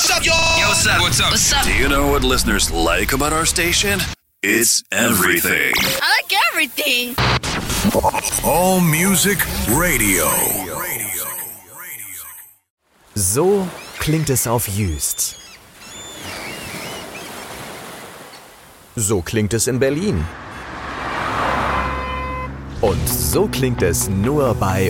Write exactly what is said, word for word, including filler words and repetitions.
What's up, y'all? Yo, what's up? What's up? What's up? Do you know what listeners like about our station? It's everything. I like everything. All Music Radio. So klingt es auf Jüst. So klingt es in Berlin. Und so klingt es nur bei